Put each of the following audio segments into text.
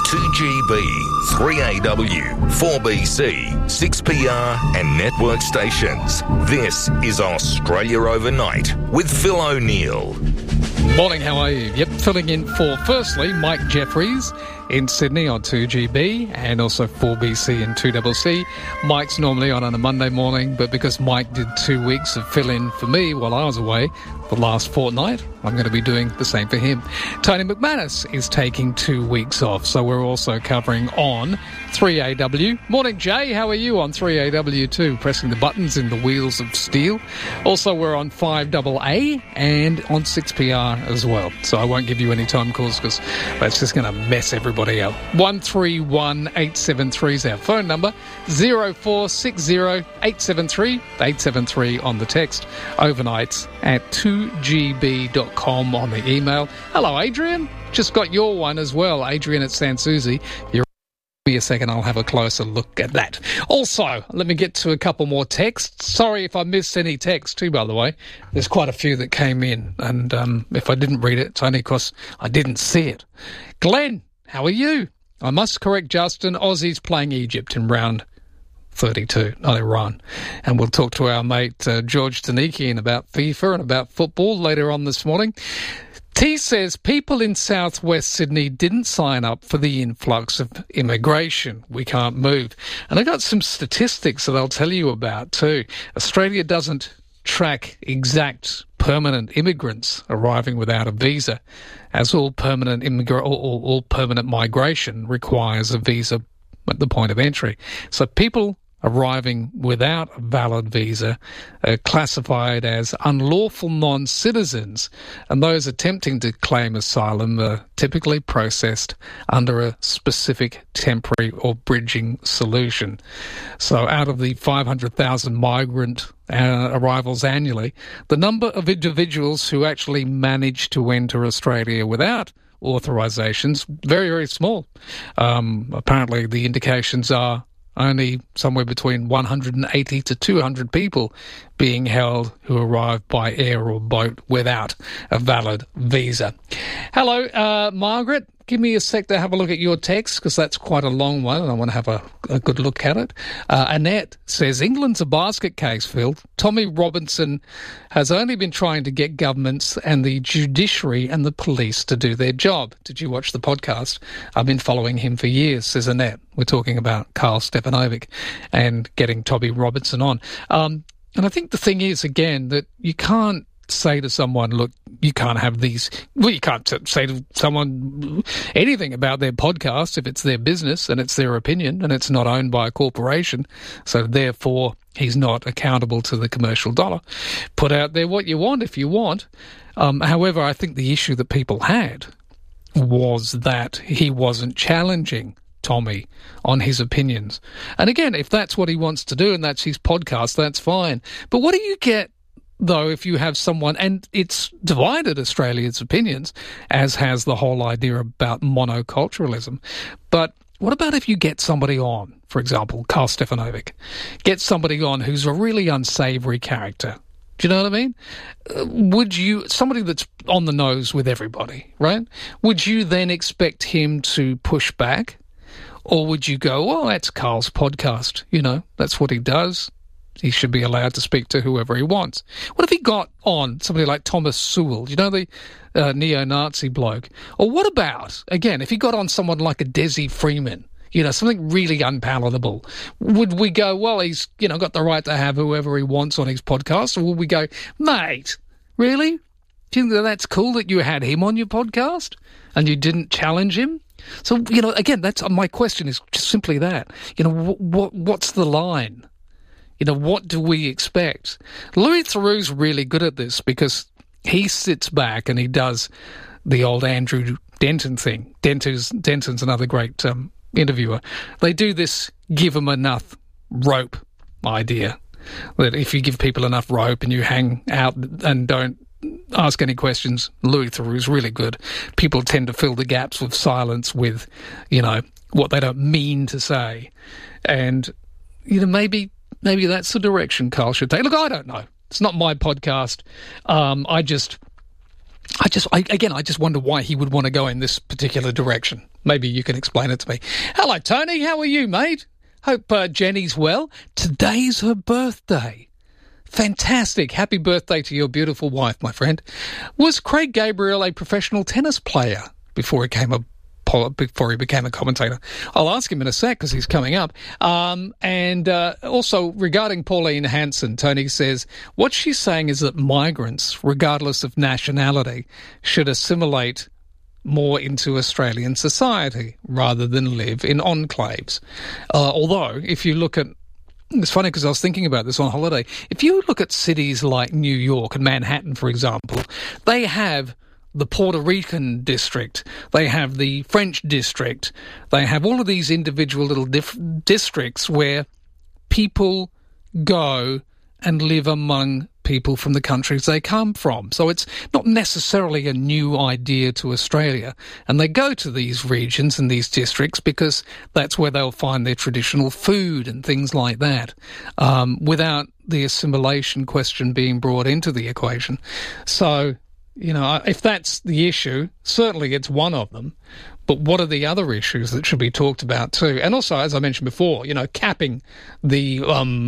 2GB, 3AW, 4BC, 6PR and network stations. This is Australia Overnight with Phil O'Neill. Morning, how are you? Yep, filling in for, firstly, Mike Jeffries in Sydney on 2GB and also 4BC and 2CC. Mike's normally on a Monday morning, but because Mike did 2 weeks of fill-in for me while I was away the last fortnight, I'm going to be doing the same for him. Tony McManus is taking 2 weeks off, so we're also covering on 3AW. Morning, Jay. How are you on 3AW too? Pressing the buttons in the wheels of steel. Also, we're on 5AA and on 6PR as well. So I won't give you any time calls because that's just going to mess everybody up. 131873 is our phone number. 0460 873 873 on the text. Overnights at 2gb.com on the email. Hello, Adrian. Just got your one as well. Adrian at Sanssouci. Give me a second, I'll have a closer look at that. Also, let me get to a couple more texts. Sorry if I missed any text too, by the way. There's quite a few that came in, and if I didn't read it, it's only because I didn't see it. Glenn, how are you? I must correct Justin. Aussies playing Egypt in round 32, not Iran. And we'll talk to our mate George Tanikian about FIFA and about football later on this morning. T says people in southwest Sydney didn't sign up for the influx of immigration. We can't move. And I got some statistics that I'll tell you about too. Australia doesn't track exact permanent immigrants arriving without a visa, as all permanent all permanent migration requires a visa at the point of entry. So people arriving without a valid visa are classified as unlawful non-citizens, and those attempting to claim asylum are typically processed under a specific temporary or bridging solution. So out of the 500,000 migrant arrivals annually, the number of individuals who actually manage to enter Australia without authorisations, very, very small. Apparently the indications are only somewhere between 180 to 200 people being held who arrive by air or boat without a valid visa. Hello, Margaret. Give me a sec to have a look at your text, because that's quite a long one and I want to have a good look at it. Annette says, England's a basket case, Phil. Tommy Robinson has only been trying to get governments and the judiciary and the police to do their job. Did you watch the podcast? I've been following him for years, says Annette. We're talking about Karl Stefanovic and getting Tommy Robinson on. And I think the thing is, again, that you can't say to someone, look, you can't have these. Well, you can't say to someone anything about their podcast if it's their business and it's their opinion and it's not owned by a corporation. So therefore, he's not accountable to the commercial dollar. Put out there what you want if you want. However, I think the issue that people had was that he wasn't challenging Tommy on his opinions. And again, if that's what he wants to do and that's his podcast, that's fine. But what do you get, though, if you have someone, and it's divided Australia's opinions, as has the whole idea about monoculturalism. But what about if you get somebody on, for example, Karl Stefanovic, get somebody on who's a really unsavoury character? Do you know what I mean? Somebody that's on the nose with everybody, right? Would you then expect him to push back? Or would you go, well, that's Karl's podcast, that's what he does. He should be allowed to speak to whoever he wants. What if he got on somebody like Thomas Sewell, the neo-Nazi bloke? Or what about, again, if he got on someone like a Desi Freeman, something really unpalatable? Would we go, well, he's, got the right to have whoever he wants on his podcast? Or would we go, mate, really? Do you think that's cool that you had him on your podcast and you didn't challenge him? So, again, that's my question is just simply that. What's the line? What do we expect? Louis Theroux's really good at this because he sits back and he does the old Andrew Denton thing. Denton's another great interviewer. They do this give them enough rope idea, that if you give people enough rope and you hang out and don't ask any questions, Louis Theroux's really good. People tend to fill the gaps with silence with, what they don't mean to say. And, maybe that's the direction Karl should take. Look, I don't know. It's not my podcast. I just I just wonder why he would want to go in this particular direction. Maybe you can explain it to me. Hello, Tony. How are you, mate? Hope Jenny's well. Today's her birthday. Fantastic. Happy birthday to your beautiful wife, my friend. Was Craig Gabriel a professional tennis player before he became a commentator? I'll ask him in a sec because he's coming up. And also, regarding Pauline Hanson, Tony says, what she's saying is that migrants, regardless of nationality, should assimilate more into Australian society rather than live in enclaves. Although, if you look at it's funny because I was thinking about this on holiday. If you look at cities like New York and Manhattan, for example, they have the Puerto Rican district, they have the French district, they have all of these individual little districts where people go and live among people from the countries they come from. So it's not necessarily a new idea to Australia. And they go to these regions and these districts because that's where they'll find their traditional food and things like that, without the assimilation question being brought into the equation. So, you know, if that's the issue, certainly it's one of them. But what are the other issues that should be talked about too? And also, as I mentioned before, you know, capping the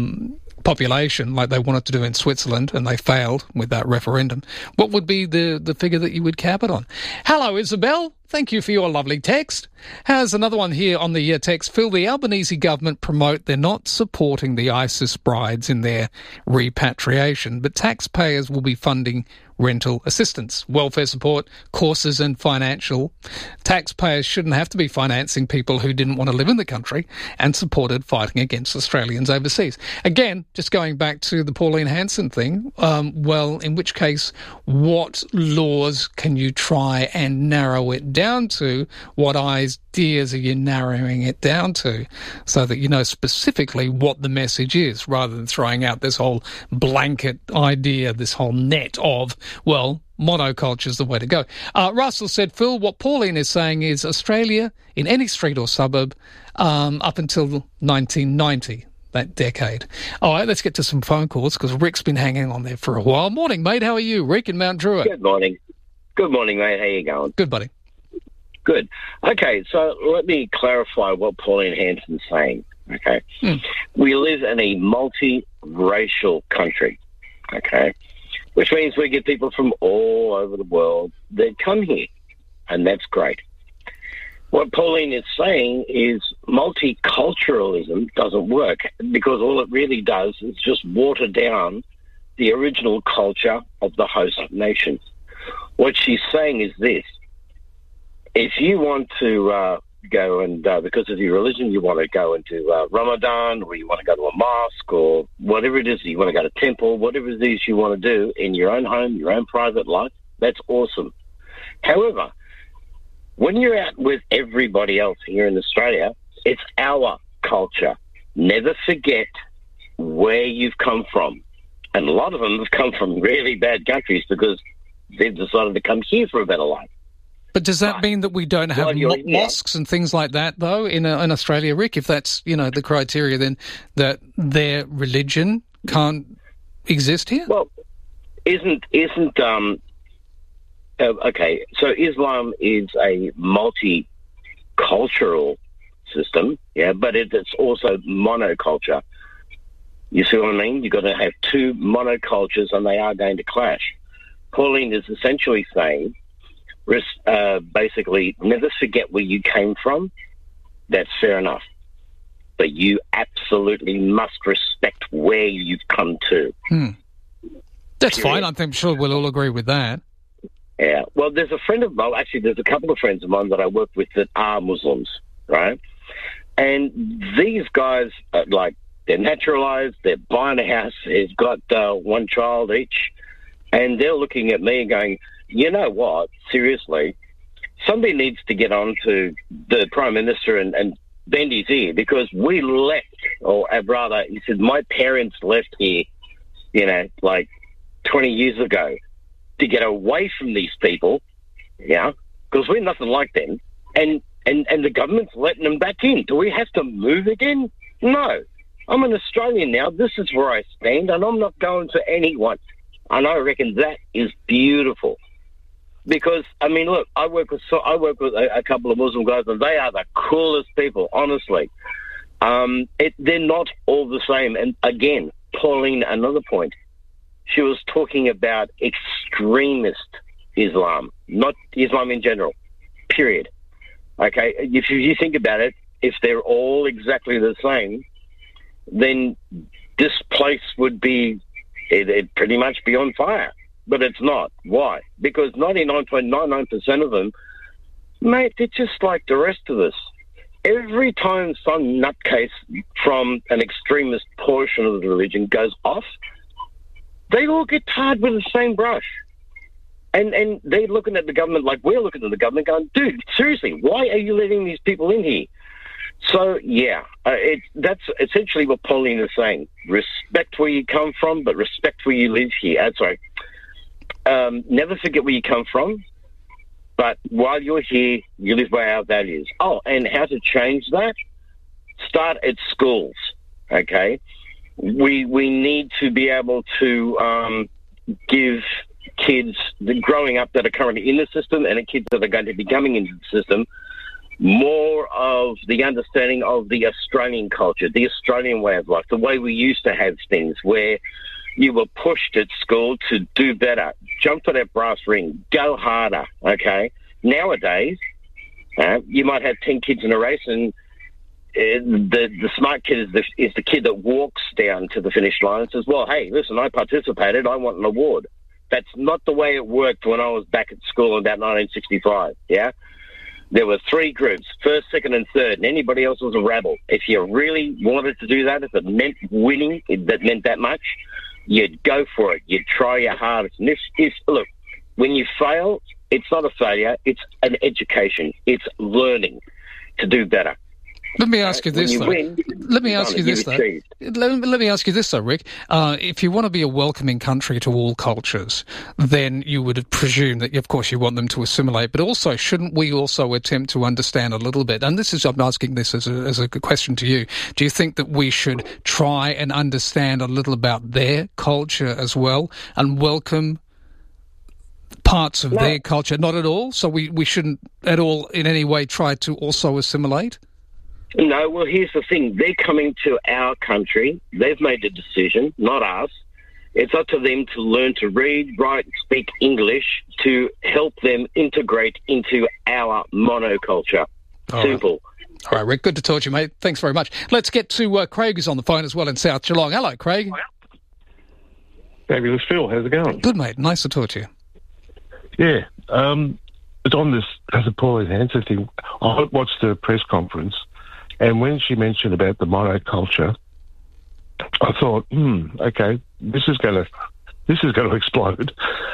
population like they wanted to do in Switzerland, and they failed with that referendum. What would be the figure that you would cap it on? Hello, Isabel. Thank you for your lovely text. Has another one here on the text. Phil, the Albanese government promote they're not supporting the ISIS brides in their repatriation, but taxpayers will be funding rental assistance, welfare support, courses and financial. Taxpayers shouldn't have to be financing people who didn't want to live in the country and supported fighting against Australians overseas. Again, just going back to the Pauline Hanson thing, well, in which case, what laws can you try and narrow it down to? What ideas are you narrowing it down to so that you know specifically what the message is, rather than throwing out this whole blanket idea, this whole net of, well, monoculture is the way to go. Russell said, Phil, what Pauline is saying is Australia in any street or suburb up until 1990, that decade. All right, let's get to some phone calls because Rick's been hanging on there for a while. Morning, mate. How are you? Rick in Mount Druitt. Good morning. Good morning, mate. How you going? Good, buddy. Good. Okay, so let me clarify what Pauline Hanson's saying. Okay. We live in a multi-racial country. Okay. Which means we get people from all over the world that come here, and that's great. What Pauline is saying is multiculturalism doesn't work, because all it really does is just water down the original culture of the host nation. What she's saying is this: if you want to go and, because of your religion, you want to go into Ramadan, or you want to go to a mosque, or whatever it is, you want to go to temple, whatever it is you want to do in your own home, your own private life, that's awesome. However, when you're out with everybody else here in Australia, it's our culture. Never forget where you've come from. And a lot of them have come from really bad countries because they've decided to come here for a better life. But does that mean that we don't have mosques and things like that, though, in Australia, Rick? If that's, you know, the criteria, then that their religion can't exist here? Well, okay, so Islam is a multicultural system, yeah, but it's also monoculture. You see what I mean? You've got to have two monocultures, and they are going to clash. Pauline is essentially saying, basically, never forget where you came from. That's fair enough. But you absolutely must respect where you've come to. That's fine. I'm sure we'll all agree with that. Yeah. Well, there's a friend of mine, actually, there's a couple of friends of mine that I work with that are Muslims, right? And these guys, they're naturalized, they're buying a house, they've got one child each, and they're looking at me and going, you know what, seriously, somebody needs to get on to the Prime Minister and bend his ear, because we left, or rather, he said, my parents left here, 20 years ago to get away from these people, yeah, because we're nothing like them, and the government's letting them back in. Do we have to move again? No. I'm an Australian now. This is where I stand, and I'm not going to anyone. And I reckon that is beautiful. Because, I mean, look, I work with a couple of Muslim guys, and they are the coolest people, honestly. They're not all the same. And again, Pauline, another point, she was talking about extremist Islam, not Islam in general, period. Okay, if you think about it, if they're all exactly the same, then this place would be, it'd pretty much be on fire. But it's not. Why? Because 99.99% of them, mate, they're just like the rest of us. Every time some nutcase from an extremist portion of the religion goes off, they all get tarred with the same brush. And they're looking at the government like we're looking at the government going, dude, seriously, why are you letting these people in here? So, yeah, that's essentially what Pauline is saying. Respect where you come from, but respect where you live here. Never forget where you come from, but while you're here, you live by our values. Oh, and how to change that? Start at schools, okay? We need to be able to give kids growing up that are currently in the system and the kids that are going to be coming into the system more of the understanding of the Australian culture, the Australian way of life, the way we used to have things where you were pushed at school to do better, jump for that brass ring, go harder, okay? Nowadays, you might have 10 kids in a race and the smart kid is the kid that walks down to the finish line and says, well, hey, listen, I participated, I want an award. That's not the way it worked when I was back at school in about 1965, yeah? There were 3 groups, first, second, and third, and anybody else was a rabble. If you really wanted to do that, if it meant winning, that meant that much, you'd go for it. You'd try your hardest. And look, when you fail, it's not a failure. It's an education. It's learning to do better. Let me ask you this, though. Let me ask you this, though, Rick. If you want to be a welcoming country to all cultures, then you would presume that, of course, you want them to assimilate. But also, shouldn't we also attempt to understand a little bit? And I'm asking this as a question to you. Do you think that we should try and understand a little about their culture as well and welcome parts of their culture? Not at all. So we shouldn't at all in any way try to also assimilate? No, well, here's the thing. They're coming to our country. They've made the decision, not us. It's up to them to learn to read, write, and speak English to help them integrate into our monoculture. Simple. All right, Rick, good to talk to you, mate. Thanks very much. Let's get to Craig, who's on the phone as well in South Geelong. Hello, Craig. Fabulous, Phil. How's it going? Good, mate. Nice to talk to you. Yeah. It's on this, as a Pauline Hanson thing, I watched the press conference, and when she mentioned about the monoculture, I thought, okay, this is going to explode.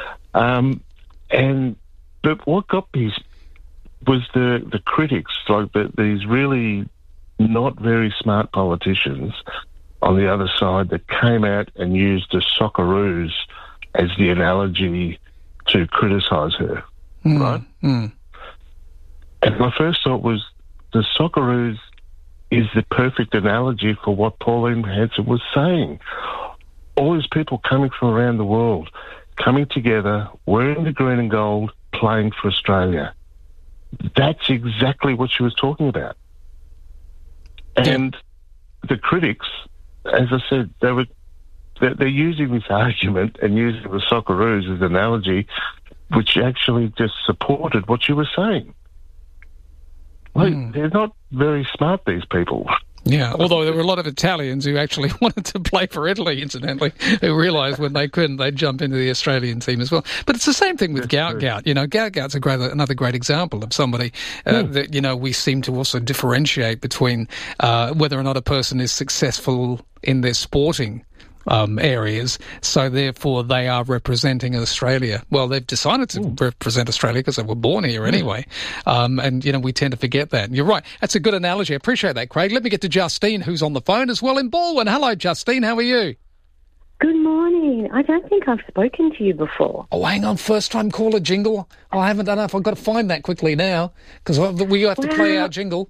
But what got me was the critics, like these really not very smart politicians on the other side that came out and used the Socceroos as the analogy to criticise her, right? And my first thought was the Socceroos is the perfect analogy for what Pauline Hanson was saying. All these people coming from around the world, coming together, wearing the green and gold, playing for Australia. That's exactly what she was talking about. And the critics, as I said, they're using this argument and using the Socceroos as an analogy, which actually just supported what she was saying. They're not very smart, these people. Yeah, although there were a lot of Italians who actually wanted to play for Italy, incidentally, who realised when they couldn't, they'd jump into the Australian team as well. But it's the same thing with Gout. You know, Gout's another great example of somebody that, you know, we seem to also differentiate between whether or not a person is successful in their sporting areas, so therefore they are representing Australia. Well, they've decided to represent Australia because they were born here anyway. And, you know, we tend to forget that. And you're right. That's a good analogy. I appreciate that, Craig. Let me get to Justine, who's on the phone as well in Baldwin. Hello, Justine. How are you? Good morning. I don't think I've spoken to you before. Oh, hang on. First-time caller jingle. I haven't done enough. I've got to find that quickly now because we have to play our jingle.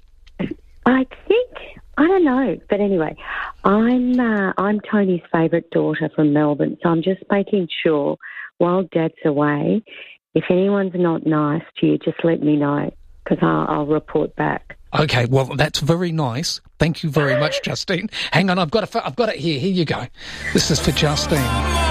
I don't know, but anyway, I'm Tony's favourite daughter from Melbourne, so I'm just making sure while Dad's away, if anyone's not nice to you, just let me know, because I'll report back. Okay, well, that's very nice. Thank you very much, Justine. Hang on, I've got it here. Here you go. This is for Justine.